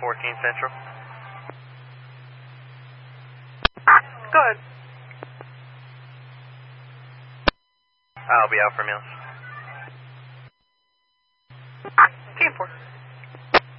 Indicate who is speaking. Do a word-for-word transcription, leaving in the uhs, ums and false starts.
Speaker 1: fourteen Central.
Speaker 2: Go ahead.
Speaker 1: I'll be out for meals.
Speaker 2: Team four.